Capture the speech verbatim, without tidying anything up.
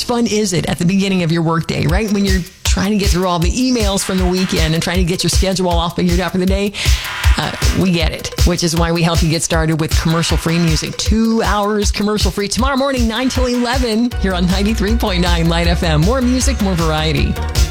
much fun is it at the beginning of your workday, right? When you're trying to get through all the emails from the weekend and trying to get your schedule all figured out for the day. Uh, we get it, which is why we help you get started with commercial-free music. Two hours commercial-free tomorrow morning, nine till eleven, here on ninety-three point nine Light F M. More music, more variety.